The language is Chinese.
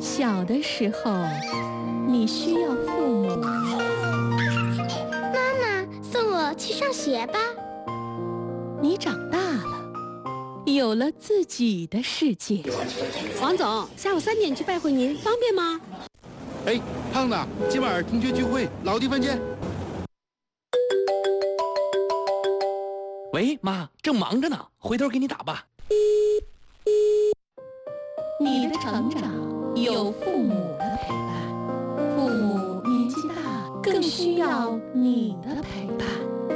小的时候，你需要父母。 妈妈，送我去上学吧。 你长大了，有了自己的世界。 王总，下午3点去拜会您，方便吗？ 哎，胖子，今晚同学聚会，老地方见。 喂，妈，正忙着呢，回头给你打吧。 你的成长有父母的陪伴，父母年纪大，更需要你的陪伴。